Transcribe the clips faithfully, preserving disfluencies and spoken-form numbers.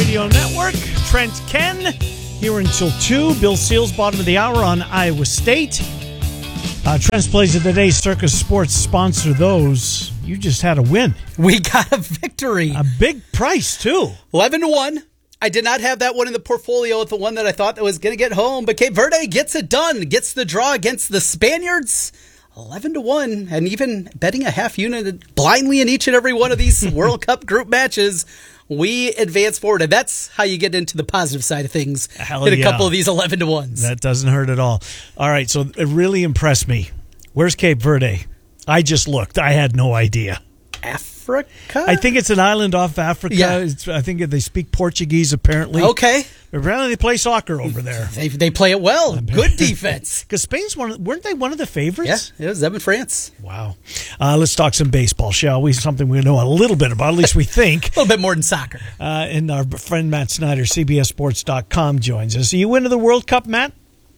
Radio Network. Trent Ken here until two. Bill Seals, bottom of the hour on Iowa State. Uh, Trent's Plays of the Day, Circus Sports sponsor those. You just had a win. We got a victory. A big price, too. eleven to one. I did not have that one in the portfolio with the one that I thought that was going to get home, but Cape Verde gets it done, gets the draw against the Spaniards. eleven to one, and even betting a half unit blindly in each and every one of these World Cup group matches, we advance forward, and that's how you get into the positive side of things. Hell in a yeah. couple of these eleven to ones. That doesn't hurt at all. All right, so it really impressed me. Where's Cape Verde? I just looked. I had no idea. Africa? I think it's an island off Africa. Yeah. It's, I think they speak Portuguese, apparently. Okay. Apparently they play soccer over there. They they play it well. Good defense. Because Spain's one of, weren't they one of the favorites? Yeah, it was them in France. Wow. Uh, let's talk some baseball, shall we? Something we know a little bit about, at least we think. A little bit more than soccer. Uh, and our friend Matt Snyder, C B S Sports dot com, joins us. Are you into the World Cup, Matt?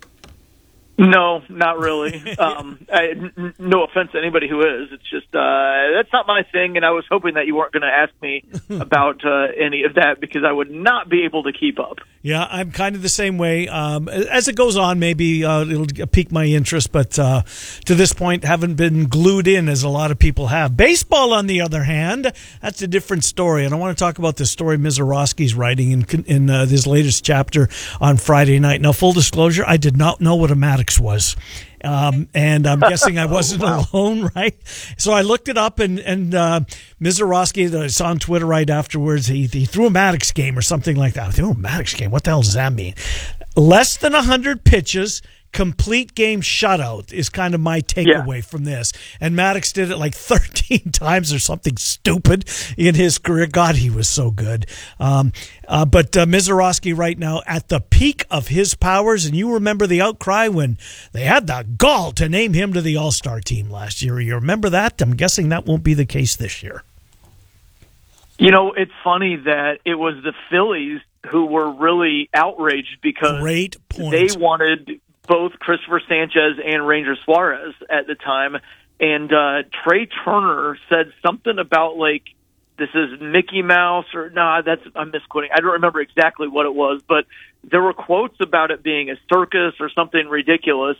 No, not really. Um, I, n- no offense to anybody who is. It's just uh, that's not my thing, and I was hoping that you weren't going to ask me about uh, any of that because I would not be able to keep up. Yeah, I'm kind of the same way. Um, as it goes on, maybe uh, it'll pique my interest, but uh, to this point, haven't been glued in as a lot of people have. Baseball, on the other hand, that's a different story, and I want to talk about the story Mizorowski's writing in, in uh, this latest chapter on Friday night. Now, full disclosure, I did not know what a Maddox was. Um, and I'm guessing I wasn't wow. alone, right? So I looked it up, and, and uh, Mizorowski, that I saw on Twitter right afterwards, he, he threw a Maddox game or something like that. I thought, oh, Maddox game, what the hell does that mean? Less than one hundred pitches, complete game shutout is kind of my takeaway yeah. from this. And Maddox did it like thirteen times or something stupid in his career. God, he was so good. Um, uh, but uh, Mizorowski right now at the peak of his powers, and you remember the outcry when they had the gall to name him to the All-Star team last year. You remember that? I'm guessing that won't be the case this year. You know, it's funny that it was the Phillies who were really outraged because Great point. they wanted both Christopher Sanchez and Ranger Suarez at the time. And uh, Trey Turner said something about, like, this is Mickey Mouse or, nah, that's, I'm misquoting. I don't remember exactly what it was, but there were quotes about it being a circus or something ridiculous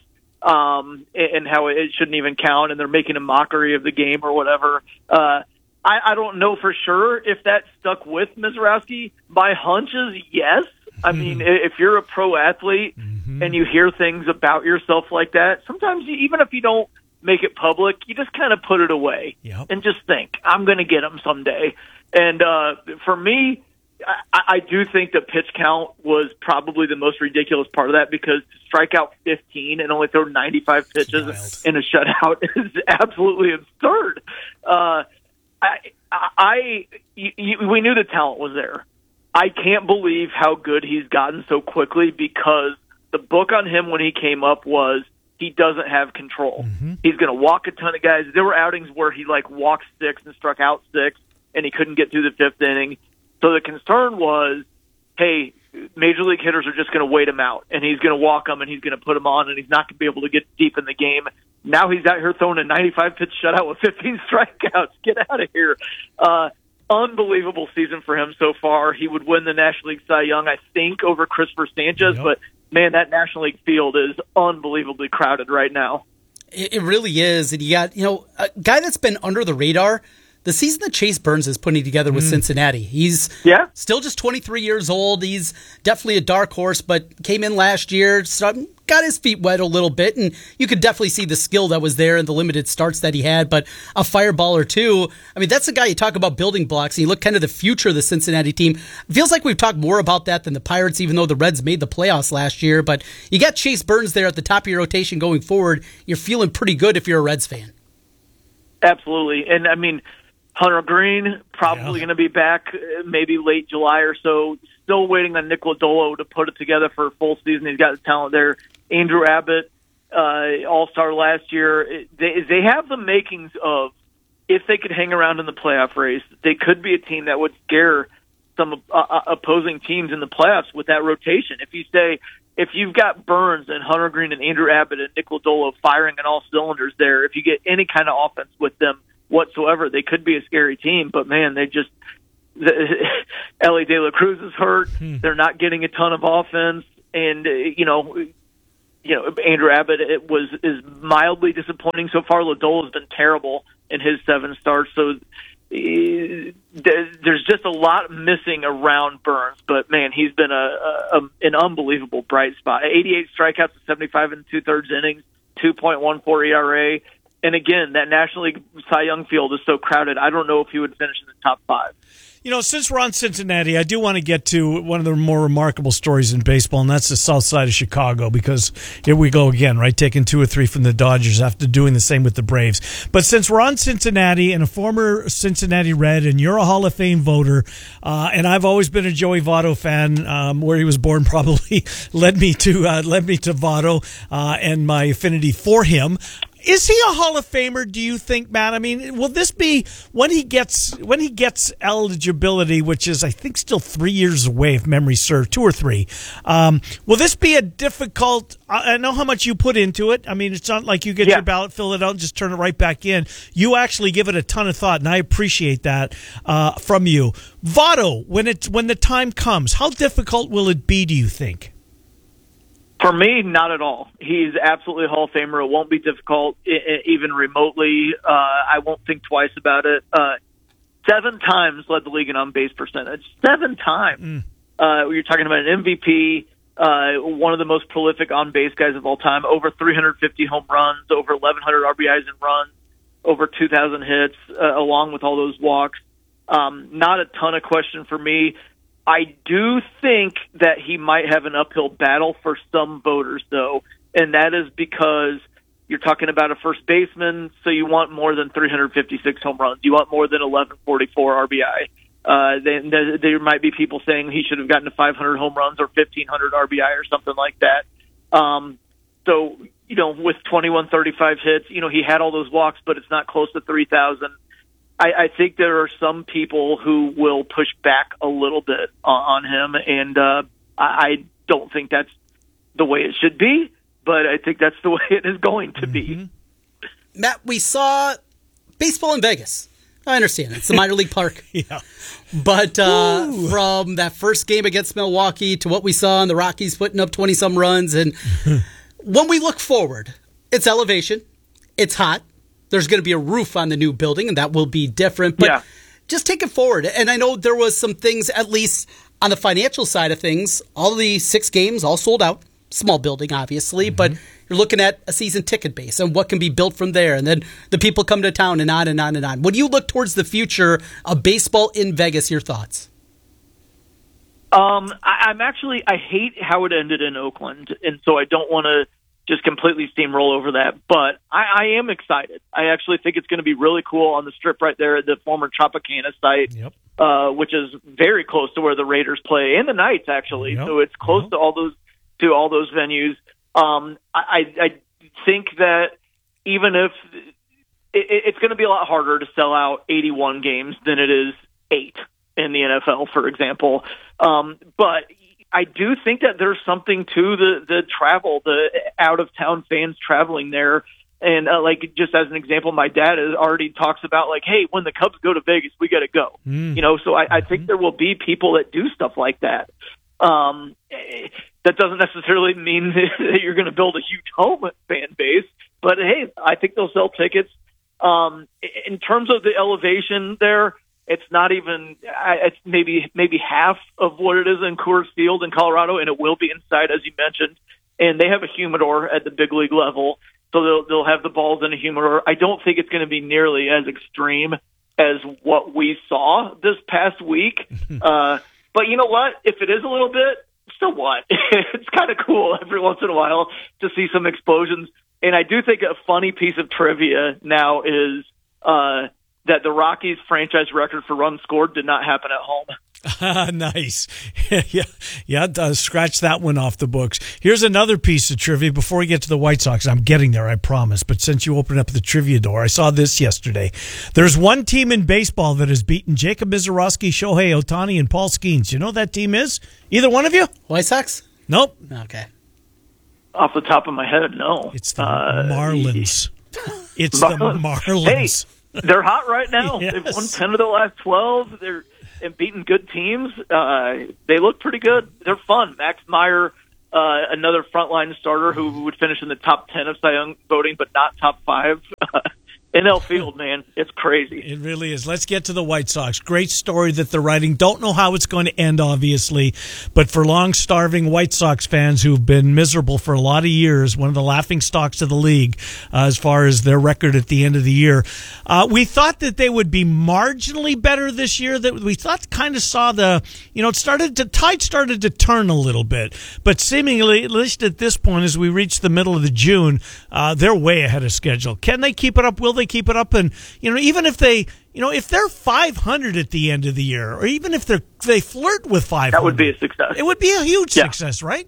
um, and how it shouldn't even count, and they're making a mockery of the game or whatever. Uh, I, I don't know for sure if that stuck with Mizorowski. My hunch is yes. I mean, if you're a pro athlete mm-hmm. and you hear things about yourself like that, sometimes you, even if you don't make it public, you just kind of put it away yep. and just think, I'm going to get him someday. And uh, for me, I, I do think the pitch count was probably the most ridiculous part of that because to strike out fifteen and only throw ninety-five pitches in a shutout is absolutely absurd. Uh, I, I, you, you, we knew the talent was there. I can't believe how good he's gotten so quickly because the book on him when he came up was he doesn't have control. Mm-hmm. He's going to walk a ton of guys. There were outings where he like walked six and struck out six, and he couldn't get through the fifth inning. So the concern was, hey, major league hitters are just going to wait him out, and he's going to walk them, and he's going to put them on, and he's not going to be able to get deep in the game. Now he's out here throwing a ninety-five pitch shutout with fifteen strikeouts. Get out of here. Uh, unbelievable season for him so far. He would win the National League Cy Young, I think, over Christopher Sanchez, yep. but, man, that National League field is unbelievably crowded right now. It, it really is. And you got, you know, a guy that's been under the radar, the season that Chase Burns is putting together with mm. Cincinnati. He's yeah. still just twenty-three years old. He's definitely a dark horse, but came in last year, got his feet wet a little bit, and you could definitely see the skill that was there and the limited starts that he had, but a fireballer too. I mean, that's the guy you talk about building blocks, and you look kind of the future of the Cincinnati team. It feels like we've talked more about that than the Pirates, even though the Reds made the playoffs last year, but you got Chase Burns there at the top of your rotation going forward. You're feeling pretty good if you're a Reds fan. Absolutely, and I mean, Hunter Green probably yeah. going to be back maybe late July or so. Still waiting on Nick Lodolo to put it together for a full season. He's got the talent there. Andrew Abbott, uh, All-Star last year. They, they have the makings of, if they could hang around in the playoff race, they could be a team that would scare some uh, opposing teams in the playoffs with that rotation. If you say, if you've got Burns and Hunter Green and Andrew Abbott and Nick Lodolo firing on all cylinders there, if you get any kind of offense with them whatsoever, they could be a scary team. But, man, they just Ellie De La Cruz is hurt. Hmm. They're not getting a ton of offense, and uh, you know, you know, Andrew Abbott it was is mildly disappointing so far. Lodolo has been terrible in his seven starts, so. There's just a lot missing around Burns, but man, he's been a, a an unbelievable bright spot. eighty-eight strikeouts, seventy-five and two thirds innings, two point one four E R A, and again, that National League Cy Young field is so crowded. I don't know if he would finish in the top five. You know, since we're on Cincinnati, I do want to get to one of the more remarkable stories in baseball, and that's the south side of Chicago, because here we go again, right? Taking two or three from the Dodgers after doing the same with the Braves. But since we're on Cincinnati and a former Cincinnati Red, and you're a Hall of Fame voter, uh, and I've always been a Joey Votto fan, um, where he was born probably led me to uh, led me to Votto uh, and my affinity for him. Is he a Hall of Famer, do you think, Matt? I mean, will this be when he gets when he gets eligibility, which is I think still three years away, if memory serves, two or three? Um, will this be a difficult? I know how much you put into it. I mean, it's not like you get yeah. your ballot, fill it out, and just turn it right back in. You actually give it a ton of thought, and I appreciate that uh, from you. Votto, when it when the time comes, how difficult will it be? Do you think? For me, not at all. He's absolutely a Hall of Famer. It won't be difficult, even remotely. Uh, I won't think twice about it. Uh, seven times led the league in on-base percentage. Seven times. Mm. Uh, you're talking about an M V P, uh, one of the most prolific on-base guys of all time, over three hundred fifty home runs, over eleven hundred R B Is and runs, over two thousand hits, uh, along with all those walks. Um, not a ton of question for me. I do think that he might have an uphill battle for some voters, though, and that is because you're talking about a first baseman, so you want more than three hundred fifty-six home runs. You want more than eleven forty-four R B I. Uh, then there might be people saying he should have gotten to five hundred home runs or fifteen hundred R B I or something like that. Um, so, you know, with twenty-one thirty-five hits, you know, he had all those walks, but it's not close to three thousand. I, I think there are some people who will push back a little bit on, on him, and uh, I, I don't think that's the way it should be, but I think that's the way it is going to be. Mm-hmm. Matt, we saw baseball in Vegas. I understand. It's the minor league park. Yeah. But uh, from that first game against Milwaukee to what we saw in the Rockies putting up twenty-some runs, and when we look forward, it's elevation, it's hot. There's going to be a roof on the new building, and that will be different. But yeah. just take it forward. And I know there was some things, at least on the financial side of things, all the six games all sold out. Small building, obviously, mm-hmm. but you're looking at a season ticket base and what can be built from there. And then the people come to town and on and on and on. When you look towards the future of baseball in Vegas, your thoughts? Um, I, I'm actually, I hate how it ended in Oakland, and so I don't want to just completely steamroll over that, but I, I am excited. I actually think it's going to be really cool on the strip right there at the former Tropicana site, yep. uh, which is very close to where the Raiders play, and the Knights actually. Yep. So it's close yep. to all those to all those venues. Um, I, I think that even if it, it's going to be a lot harder to sell out eighty-one games than it is eight in the N F L, for example, um, but I do think that there's something to the, the travel, the out-of-town fans traveling there. And, uh, like, just as an example, my dad has already talks about, like, hey, when the Cubs go to Vegas, we got to go. Mm. You know, so I, I think there will be people that do stuff like that. Um, that doesn't necessarily mean that you're going to build a huge home fan base. But, hey, I think they'll sell tickets. Um, in terms of the elevation there, it's not even, it's maybe maybe half of what it is in Coors Field in Colorado, and it will be inside, as you mentioned. And they have a humidor at the big league level, so they'll they'll have the balls in a humidor. I don't think it's going to be nearly as extreme as what we saw this past week. uh, but you know what? If it is a little bit, so what? It's kind of cool every once in a while to see some explosions. And I do think a funny piece of trivia now is uh, – that the Rockies franchise record for runs scored did not happen at home. Nice. yeah, yeah. Uh, scratch that one off the books. Here's another piece of trivia before we get to the White Sox. I'm getting there, I promise. But since you opened up the trivia door, I saw this yesterday. There's one team in baseball that has beaten Jacob Mizorowski, Shohei Ohtani, and Paul Skeens. You know what that team is? Either one of you? White Sox? Nope. Okay. Off the top of my head, no. It's the uh, Marlins. It's Marlins. the Marlins. Hey. They're hot right now. Yes. They've won ten of the last twelve. They're and beating good teams, uh, they look pretty good. They're fun. Max Meyer, uh, another frontline starter who would finish in the top ten of Cy Young voting, but not top five. N L Field, man, it's crazy. It really is. Let's get to the White Sox. Great story that they're writing. Don't know how it's going to end, obviously, but for long-starving White Sox fans who've been miserable for a lot of years, one of the laughing stocks of the league uh, as far as their record at the end of the year. Uh, we thought that they would be marginally better this year. That we thought kind of saw the, you know, it started to tide started to turn a little bit, but seemingly, at least at this point, as we reach the middle of the June, uh, they're way ahead of schedule. Can they keep it up? Will they keep it up? And, you know, even if they, you know, if they're five hundred at the end of the year, or even if they're, they flirt with five hundred, that would be a success. It would be a huge yeah. success, right?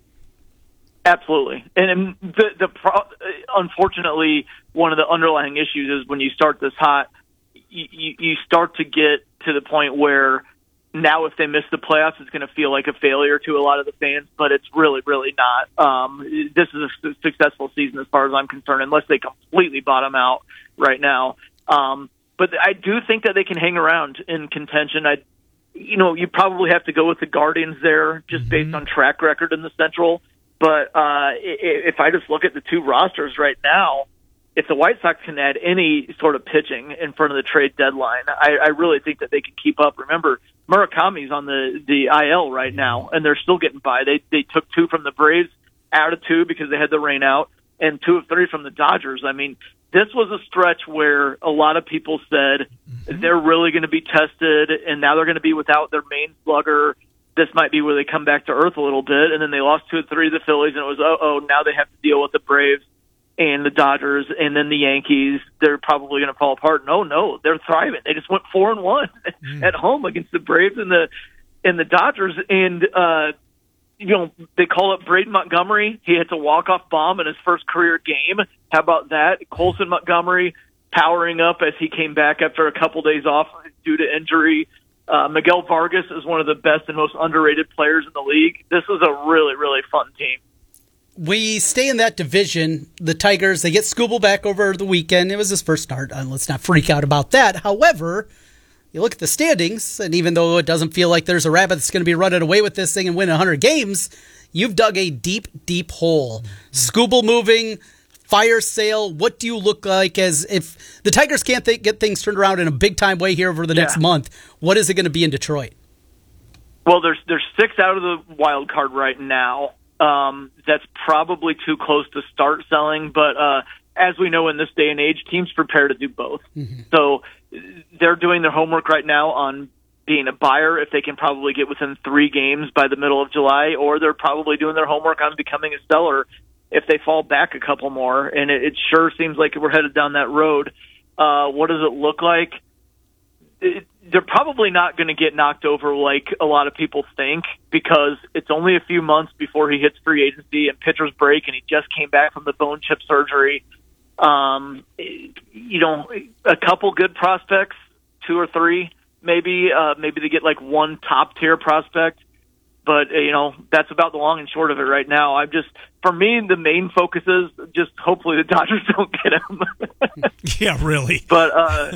Absolutely. And the, the pro, unfortunately, one of the underlying issues is when you start this hot, you, you start to get to the point where now if they miss the playoffs, it's going to feel like a failure to a lot of the fans, but it's really, really not. Um, this is a successful season as far as I'm concerned, unless they completely bottom out right now. Um, but I do think that they can hang around in contention. I, you know, you probably have to go with the Guardians there just mm-hmm. based on track record in the Central. But uh, if I just look at the two rosters right now, if the White Sox can add any sort of pitching in front of the trade deadline, I, I really think that they can keep up. Remember, Murakami's on the, the I L right now, and they're still getting by. They they took two from the Braves out of two because they had the rain out, and two of three from the Dodgers. I mean, this was a stretch where a lot of people said mm-hmm. they're really going to be tested, and now they're going to be without their main slugger. This might be where they come back to earth a little bit, and then they lost two of three to the Phillies, and it was, oh, now they have to deal with the Braves and the Dodgers, and then the Yankees. They're probably going to fall apart. No, no, they're thriving. They just went four and one mm. at home against the Braves and the and the Dodgers, and uh, you know they call up Braden Montgomery. He hits a walk-off bomb in his first career game. How about that? Colson Montgomery powering up as he came back after a couple days off due to injury. Uh, Miguel Vargas is one of the best and most underrated players in the league. This is a really, really fun team. We stay in that division. The Tigers, they get Skubal back over the weekend. It was his first start. Uh, let's not freak out about that. However, you look at the standings, and even though it doesn't feel like there's a rabbit that's going to be running away with this thing and win one hundred games, you've dug a deep, deep hole. Mm-hmm. Skubal moving, fire sale. What do you look like as if the Tigers can't th- get things turned around in a big-time way here over the next yeah. month? What is it going to be in Detroit? Well, there's there's six out of the wild card right now. Um, that's probably too close to start selling, but uh, as we know in this day and age, teams prepare to do both. Mm-hmm. So they're doing their homework right now on being a buyer if they can probably get within three games by the middle of July, or they're probably doing their homework on becoming a seller if they fall back a couple more. And it, it sure seems like we're headed down that road. Uh, what does it look like? It, they're probably not going to get knocked over like a lot of people think, because it's only a few months before he hits free agency and pitchers break, and he just came back from the bone chip surgery. Um, you know, a couple good prospects, two or three, maybe, uh, maybe they get like one top tier prospect, but uh, you know, that's about the long and short of it right now. I'm just, for me, the main focus is just hopefully the Dodgers don't get him. Yeah, really. But, uh,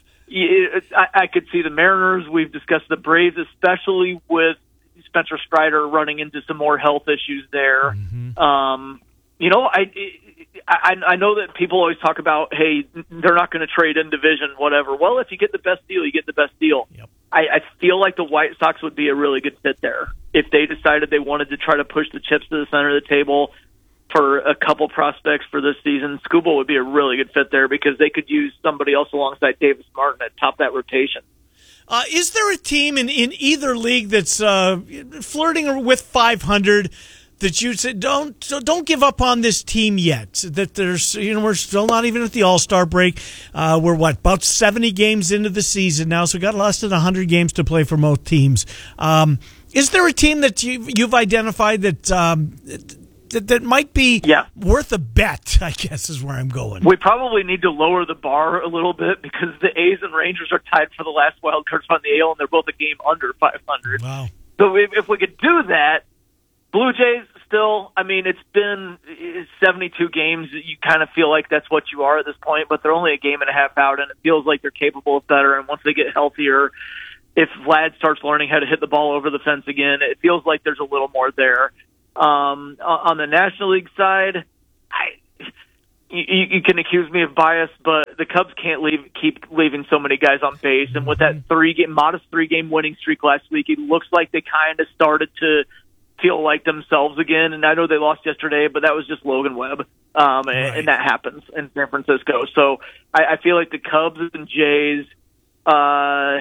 I, I could see the Mariners. We've discussed the Braves, especially with Spencer Strider running into some more health issues there. Mm-hmm. Um, you know, I, I I know that people always talk about, hey, they're not going to trade in division, whatever. Well, if you get the best deal, you get the best deal. Yep. I, I feel like the White Sox would be a really good fit there if they decided they wanted to try to push the chips to the center of the table for a couple prospects for this season. Skubal would be a really good fit there because they could use somebody else alongside Davis Martin at top that rotation. Uh, is there a team in, in either league that's uh, flirting with five hundred that you said don't don't give up on this team yet? That there's you know we're still not even at the All-Star break. Uh, we're what about seventy games into the season now, so we got less than one hundred games to play for most teams. Um, is there a team that you, you've identified that? Um, That, that might be yeah. worth a bet, I guess, is where I'm going. We probably need to lower the bar a little bit because the A's and Rangers are tied for the last wild card spot in the A L, and they're both a game under five hundred. Wow. So if, if we could do that, Blue Jays still, I mean, it's been seventy-two games. You kind of feel like that's what you are at this point, but they're only a game and a half out, and it feels like they're capable of better. And once they get healthier, if Vlad starts learning how to hit the ball over the fence again, it feels like there's a little more there. Um, on the National League side, I, you, you can accuse me of bias, but the Cubs can't leave, keep leaving so many guys on base. And with that three game, modest three game winning streak last week, it looks like they kind of started to feel like themselves again. And I know they lost yesterday, but that was just Logan Webb. Um, and, right. and that happens in San Francisco. So I, I feel like the Cubs and Jays, uh,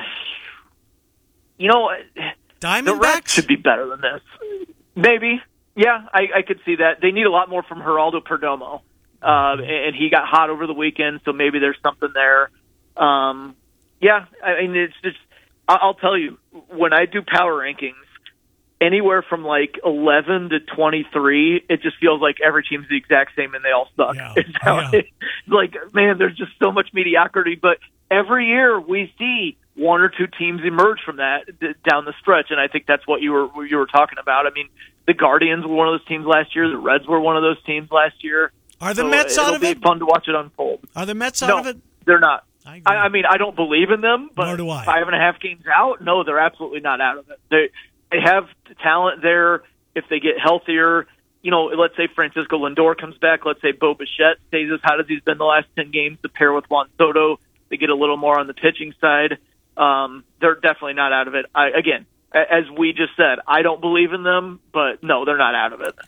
you know, the Reds should be better than this. Maybe. Yeah, I, I could see that. They need a lot more from Geraldo Perdomo. Uh, and he got hot over the weekend, so maybe there's something there. Um, yeah, I mean, it's just, I'll tell you, when I do power rankings, anywhere from like eleven to twenty-three, it just feels like every team's the exact same and they all suck. Yeah. It's how Yeah. it, like, man, there's just so much mediocrity. But every year we see one or two teams emerge from that d- down the stretch, and I think that's what you were you were talking about. I mean, the Guardians were one of those teams last year. The Reds were one of those teams last year. Are the so Mets out of it? it? It'll be fun to watch it unfold. Are the Mets out no, of it? They're not. I, agree. I, I mean, I don't believe in them, but Nor do I. five and a half games out, no, they're absolutely not out of it. They they have talent there. If they get healthier, you know, let's say Francisco Lindor comes back. Let's say Bo Bichette stays as hot as he's been the last ten games to pair with Juan Soto. They get a little more on the pitching side. Um, they're definitely not out of it. I, again, as we just said, I don't believe in them, but no, they're not out of it.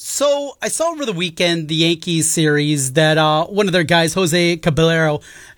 So I saw over the weekend the Yankees series that uh, one of their guys, Jose Caballero,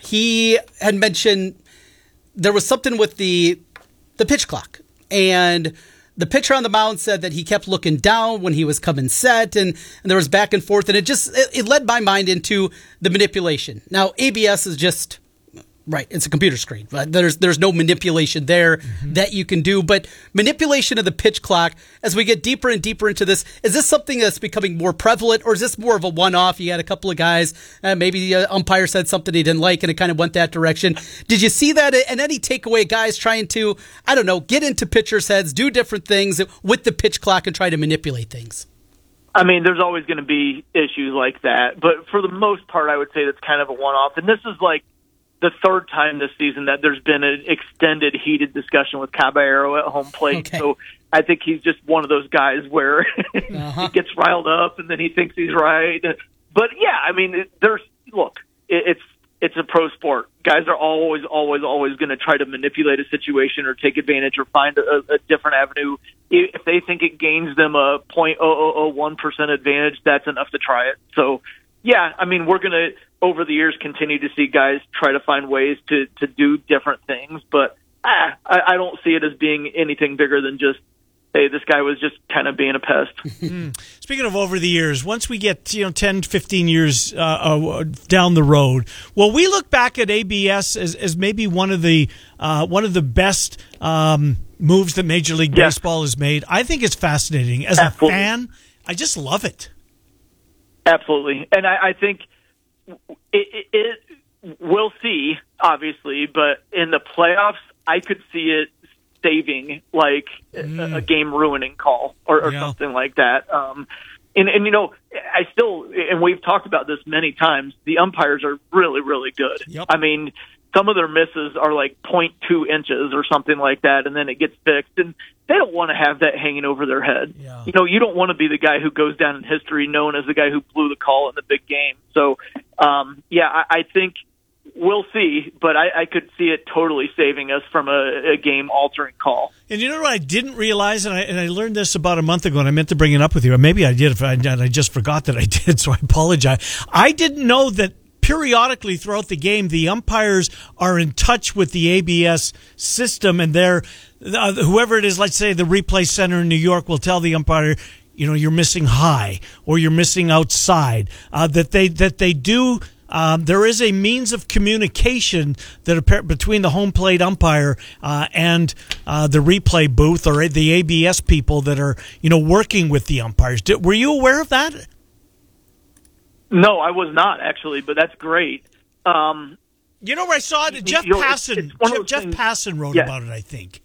he had mentioned there was something with the the pitch clock, and the pitcher on the mound said that he kept looking down when he was coming set, and, and there was back and forth, and it just it, it led my mind into the manipulation. Now A B S is just. Right, it's a computer screen. There's there's no manipulation there mm-hmm. that you can do, but manipulation of the pitch clock, as we get deeper and deeper into this, is this something that's becoming more prevalent, or is this more of a one-off? You had a couple of guys, uh, maybe the uh, umpire said something he didn't like, and it kind of went that direction. Did you see that? And any takeaway, guys trying to, I don't know, get into pitchers' heads, do different things with the pitch clock and try to manipulate things? I mean, there's always going to be issues like that, but for the most part, I would say that's kind of a one-off, and this is like the third time this season that there's been an extended heated discussion with Caballero at home plate. Okay. So I think he's just one of those guys where uh-huh. he gets riled up and then he thinks he's right. But yeah, I mean, it, there's, look, it, it's, it's a pro sport. Guys are always, always, always going to try to manipulate a situation or take advantage or find a, a different avenue. If they think it gains them a zero point zero zero zero one percent advantage, that's enough to try it. So yeah, I mean, we're going to, over the years, continue to see guys try to find ways to, to do different things. But ah, I, I don't see it as being anything bigger than just, hey, this guy was just kind of being a pest. mm. Speaking of over the years, once we get, you know, ten, fifteen years uh, uh, down the road, will we look back at A B S as, as maybe one of the uh, one of the best um, moves that Major League yeah. Baseball has made? I think it's fascinating. As Absolutely. a fan, I just love it. Absolutely. And I, I think it, it, it we'll see, obviously, but in the playoffs, I could see it saving like mm. a, a game ruining call or, or yeah. something like that. Um, and, and, you know, I still, and we've talked about this many times, the umpires are really, really good. Yep. I mean, some of their misses are like zero point two inches or something like that, and then it gets fixed. And they don't want to have that hanging over their head. Yeah. You know, you don't want to be the guy who goes down in history known as the guy who blew the call in the big game. So, um, yeah, I, I think we'll see, but I, I could see it totally saving us from a, a game-altering call. And you know what I didn't realize, and I, and I learned this about a month ago, and I meant to bring it up with you. Or maybe I did, if I, and I just forgot that I did, so I apologize. I didn't know that periodically throughout the game, the umpires are in touch with the A B S system, and they're uh, whoever it is, let's say the replay center in New York will tell the umpire, you know, you're missing high or you're missing outside. Uh, that they that they do. Um, there is a means of communication that appear, between the home plate umpire uh, and uh, the replay booth or the A B S people that are, you know, working with the umpires. Did, were you aware of that? No, I was not, actually, but that's great. Um, you know where I saw it? Jeff you know, Passan. it's, it's Jeff, Jeff things, Passan wrote yeah. about it, I think.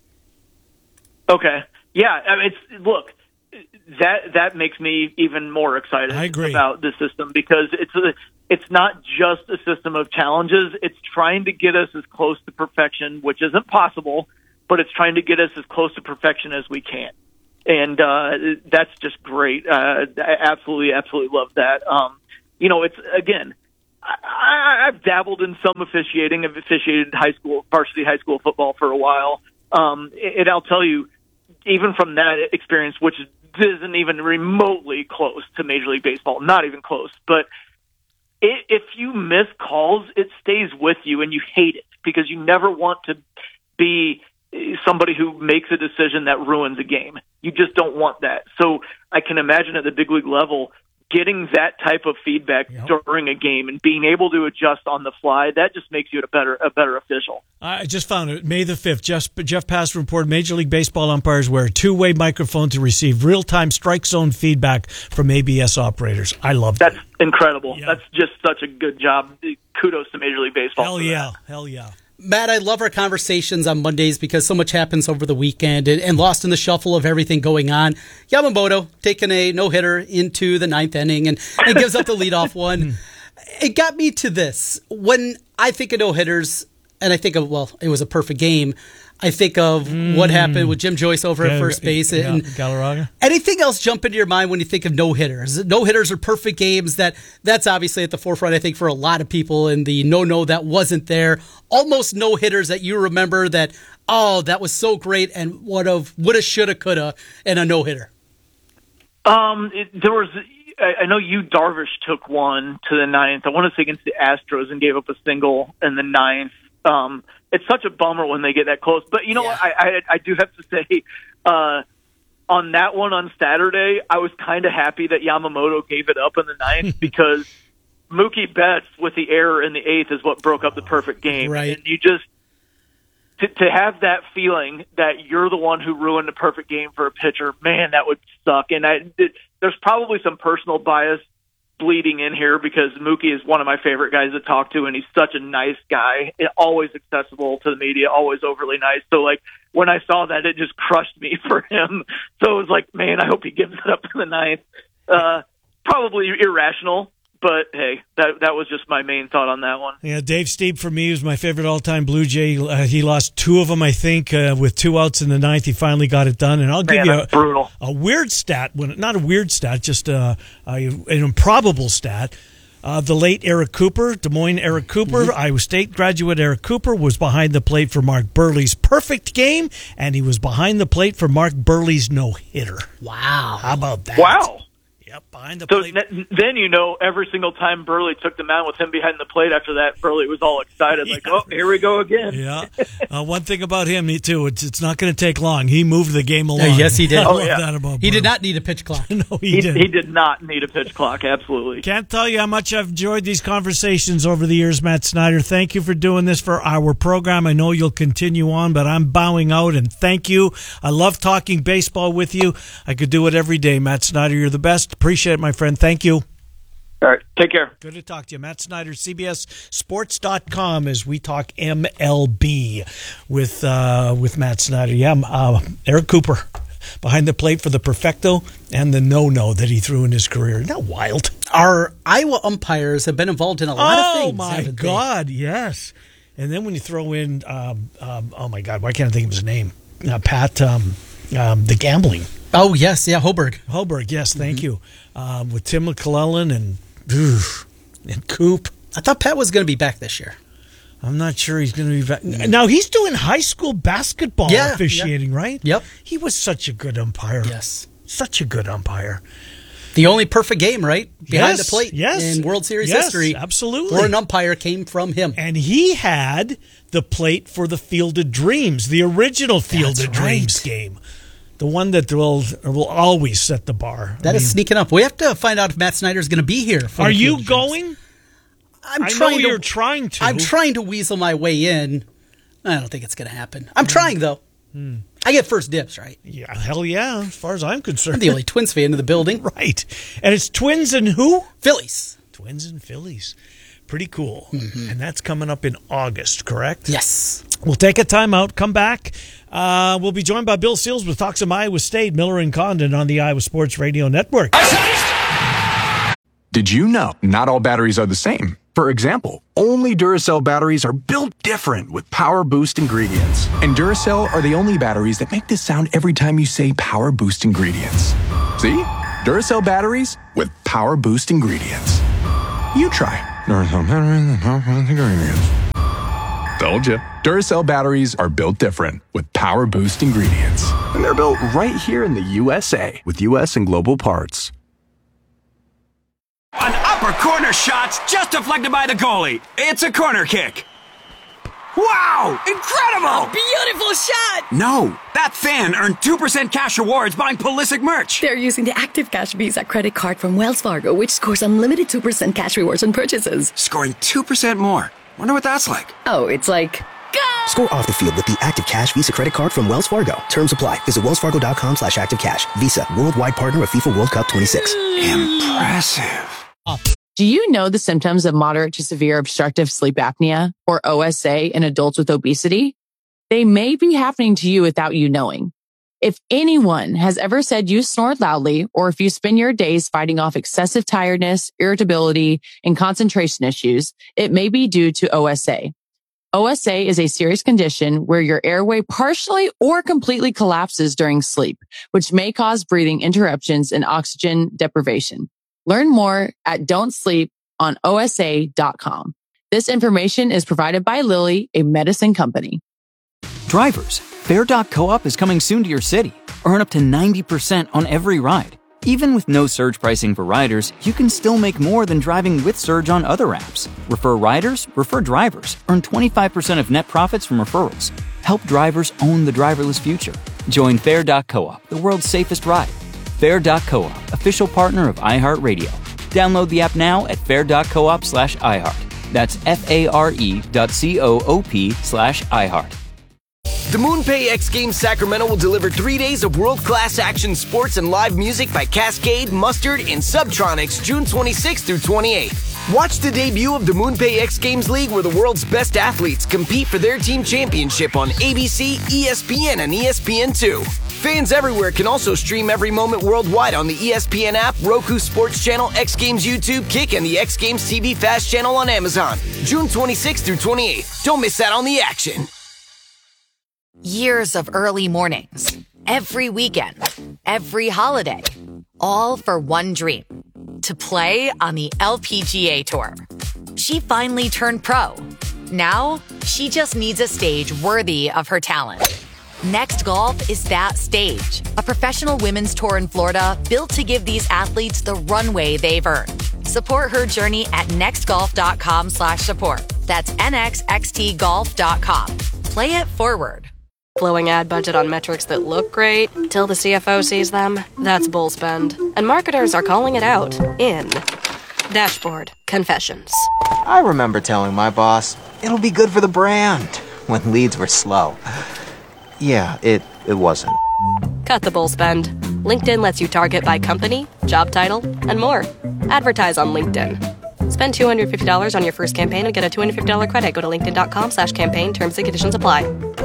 Okay. Yeah, I mean, it's look, that that makes me even more excited I agree. about the system because it's a, it's not just a system of challenges. It's trying to get us as close to perfection, which isn't possible, but it's trying to get us as close to perfection as we can. And uh, that's just great. Uh, I absolutely, absolutely love that. Um, you know, it's, again, I, I, I've dabbled in some officiating. I've officiated high school, varsity high school football for a while. Um, and I'll tell you, even from that experience, which isn't even remotely close to Major League Baseball, not even close, but it, if you miss calls, it stays with you and you hate it because you never want to be somebody who makes a decision that ruins a game. You just don't want that. So I can imagine at the big league level, getting that type of feedback yep. during a game and being able to adjust on the fly, that just makes you a better a better official. I just found it. May the fifth, Jeff, Jeff Passan reported Major League Baseball umpires wear a two-way microphone to receive real-time strike zone feedback from A B S operators. I love that. That's incredible. Yeah. That's just such a good job. Kudos to Major League Baseball. Hell for yeah. That. Hell yeah. Matt, I love our conversations on Mondays because so much happens over the weekend and, and lost in the shuffle of everything going on. Yamamoto taking a no-hitter into the ninth inning and, and gives up the leadoff one. It got me to this. When I think of no-hitters, and I think of, well, it was a perfect game, I think of mm. what happened with Jim Joyce over yeah, at first base. Yeah, and Galarraga. Anything else jump into your mind when you think of no-hitters? No-hitters are perfect games. That That's obviously at the forefront, I think, for a lot of people. And the no-no that wasn't there. Almost no-hitters that you remember that, oh, that was so great and would have, woulda, shoulda, coulda, and a no-hitter. Um, it, there was... I know Yu Darvish took one to the ninth. I want to say against the Astros and gave up a single in the ninth. Um, it's such a bummer when they get that close. But you know yeah. what? I, I, I do have to say, uh, on that one on Saturday, I was kind of happy that Yamamoto gave it up in the ninth because Mookie Betts with the error in the eighth is what broke up the perfect game. Right. And you just, to, to have that feeling that you're the one who ruined the perfect game for a pitcher, man, that would suck. And I, it, there's probably some personal bias bleeding in here because Mookie is one of my favorite guys to talk to, and he's such a nice guy, always accessible to the media, always overly nice. So, like, when I saw that, it just crushed me for him. So it was like, man, I hope he gives it up in the ninth. Uh, probably irrational, but hey, that that was just my main thought on that one. Yeah, Dave Stieb for me was my favorite all-time Blue Jay. Uh, he lost two of them, I think, uh, with two outs in the ninth. He finally got it done, and I'll Man, give you a, brutal. a weird stat. When not a weird stat, just uh, a, an improbable stat. Uh, the late Eric Cooper, Des Moines Eric Cooper, mm-hmm. Iowa State graduate Eric Cooper was behind the plate for Mark Burley's perfect game, and he was behind the plate for Mark Burley's no-hitter. Wow. How about that? Wow. Yep, behind the so plate. N- then you know every single time Burley took the mound with him behind the plate after that, Burley was all excited, like, yeah. oh, here we go again. Yeah. Uh, one thing about him, he, too, it's it's not going to take long. He moved the game along. Uh, yes, he did. I oh, love yeah. that about He Burley. did not need a pitch clock. no, he, he didn't. He did not need a pitch clock, absolutely. Can't tell you how much I've enjoyed these conversations over the years, Matt Snyder. Thank you for doing this for our program. I know you'll continue on, but I'm bowing out, and thank you. I love talking baseball with you. I could do it every day, Matt Snyder. You're the best. Appreciate it, my friend. Thank you. All right. Take care. Good to talk to you. Matt Snyder, C B S Sports dot com, as we talk M L B with uh, with Matt Snyder. Yeah, uh, Eric Cooper behind the plate for the perfecto and the no-no that he threw in his career. Isn't that wild? Our Iowa umpires have been involved in a lot oh, of things. Oh, my haven't God, they? yes. And then when you throw in, um, um, oh, my God, why can't I think of his name? Uh, Pat, um, um, the gambling. Oh, yes, yeah, Hoberg. Hoberg, yes, thank mm-hmm. you. Um, with Tim McClellan and, oof, and Coop. I thought Pat was going to be back this year. I'm not sure he's going to be back. Now, he's doing high school basketball yeah, officiating, yeah. right? Yep. He was such a good umpire. Yes. Such a good umpire. The only perfect game, right? Behind yes, the plate yes. in World Series yes, history. Absolutely. For an umpire came from him. And he had the plate for the Field of Dreams, the original Field That's of Dreams right. game. The one that will will always set the bar. That I is mean, sneaking up. We have to find out if Matt Snyder's going to be here. For are you going? I'm I trying know to, you're trying to. I'm trying to weasel my way in. I don't think it's going to happen. I'm mm. trying, though. Mm. I get first dibs, right? Yeah, hell yeah, as far as I'm concerned. I'm the only Twins fan in the building. Right. And it's Twins and who? Phillies. Twins and Phillies. Pretty cool. Mm-hmm. And that's coming up in August, correct? Yes. We'll take a timeout, come back. Uh, we'll be joined by Bill Seals with Talks of Iowa State, Miller and Condon on the Iowa Sports Radio Network. Did you know not all batteries are the same? For example, only Duracell batteries are built different with Power Boost ingredients. And Duracell are the only batteries that make this sound every time you say Power Boost ingredients. See? Duracell batteries with Power Boost ingredients. You try. Duracell batteries with Power Boost ingredients. Told ya. Duracell batteries are built different with Power Boost ingredients. And they're built right here in the U S A with U S and global parts. An upper corner shot's just deflected by the goalie. It's a corner kick. Wow! Incredible! A beautiful shot! No, that fan earned two percent cash rewards buying Pulisic merch. They're using the Active Cash Visa credit card from Wells Fargo, which scores unlimited two percent cash rewards on purchases. Scoring two percent more. Wonder what that's like. Oh, it's like... Go! Score off the field with the Active Cash Visa credit card from Wells Fargo. Terms apply. Visit wellsfargo.com slash active cash. Visa, worldwide partner of FIFA World Cup twenty-six. Impressive. Do you know the symptoms of moderate to severe obstructive sleep apnea, or O S A, in adults with obesity? They may be happening to you without you knowing. If anyone has ever said you snore loudly, or if you spend your days fighting off excessive tiredness, irritability, and concentration issues, it may be due to O S A. O S A is a serious condition where your airway partially or completely collapses during sleep, which may cause breathing interruptions and oxygen deprivation. Learn more at don't sleep on O S A dot com. This information is provided by Lilly, a medicine company. Drivers, Fare dot co-op is coming soon to your city. Earn up to ninety percent on every ride. Even with no surge pricing for riders, you can still make more than driving with Surge on other apps. Refer riders, refer drivers. Earn twenty-five percent of net profits from referrals. Help drivers own the driverless future. Join Fare dot co-op, the world's safest ride. Fare dot co-op, official partner of iHeartRadio. Download the app now at fare dot coop slash iHeart. That's F-A-R-E dot C-O-O-P slash iHeart. The MoonPay X Games Sacramento will deliver three days of world-class action sports and live music by Cascade, Mustard, and Subtronics June twenty-sixth through twenty-eighth. Watch the debut of the MoonPay X Games League, where the world's best athletes compete for their team championship on A B C, E S P N, and E S P N two. Fans everywhere can also stream every moment worldwide on the E S P N app, Roku Sports Channel, X Games YouTube, Kick, and the X Games T V Fast Channel on Amazon. June twenty-sixth through twenty-eighth. Don't miss out on the action. Years of early mornings, every weekend, every holiday, all for one dream, to play on the L P G A Tour. She finally turned pro. Now, she just needs a stage worthy of her talent. Next Golf is that stage, a professional women's tour in Florida built to give these athletes the runway they've earned. Support her journey at nextgolf.com slash support. That's N X X T golf dot com. Play it forward. Blowing ad budget on metrics that look great till the C F O sees them, that's bull spend. And marketers are calling it out in Dashboard Confessions. I remember telling my boss, it'll be good for the brand, when leads were slow. Yeah, it, it wasn't. Cut the bull spend. LinkedIn lets you target by company, job title, and more. Advertise on LinkedIn. Spend two hundred fifty dollars on your first campaign and get a two hundred fifty dollars credit. Go to linkedin.com slash campaign. Terms and conditions apply.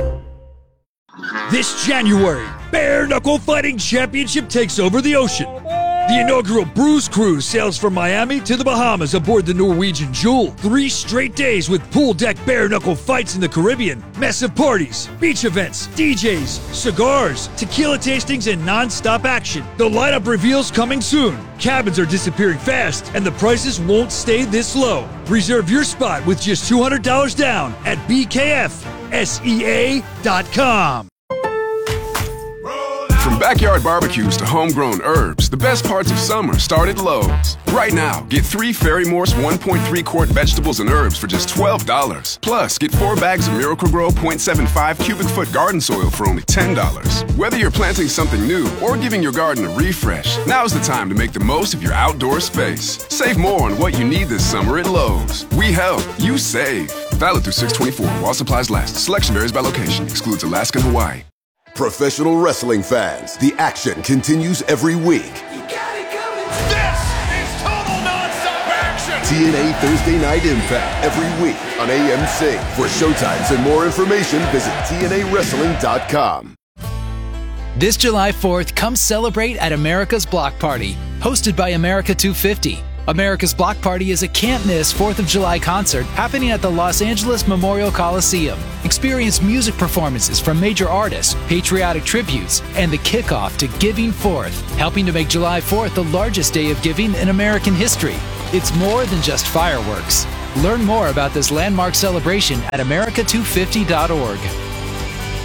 This January, Bare Knuckle Fighting Championship takes over the ocean. The inaugural Bruise Cruise sails from Miami to the Bahamas aboard the Norwegian Jewel. Three straight days with pool deck bare knuckle fights in the Caribbean, massive parties, beach events, D Js, cigars, tequila tastings, and non-stop action. The lineup reveals coming soon. Cabins are disappearing fast, and the prices won't stay this low. Reserve your spot with just two hundred dollars down at B K F S E A dot com. From backyard barbecues to homegrown herbs, the best parts of summer start at Lowe's. Right now, get three Fairy Morse one point three quart vegetables and herbs for just twelve dollars. Plus, get four bags of Miracle-Gro point seven five cubic foot garden soil for only ten dollars. Whether you're planting something new or giving your garden a refresh, now's the time to make the most of your outdoor space. Save more on what you need this summer at Lowe's. We help, you save. Valid through six twenty-four while supplies last. Selection varies by location. Excludes Alaska and Hawaii. Professional wrestling fans, the action continues every week. You got it coming. This is total nonstop action. T N A Thursday Night Impact every week on A M C. For showtimes and more information, visit T N A wrestling dot com. This July fourth, come celebrate at America's Block Party, hosted by America two fifty. America's Block Party is a can't-miss fourth of July concert happening at the Los Angeles Memorial Coliseum. Experience music performances from major artists, patriotic tributes, and the kickoff to Giving Fourth, helping to make July fourth the largest day of giving in American history. It's more than just fireworks. Learn more about this landmark celebration at America two fifty dot org.